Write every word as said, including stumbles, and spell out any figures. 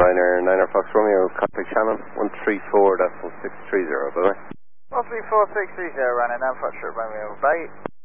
Niner, Niner Fox Romeo, contact channel one three four point six three zero, bye bye. one three four six three zero, Ryanair, nine Fox Romeo, bye.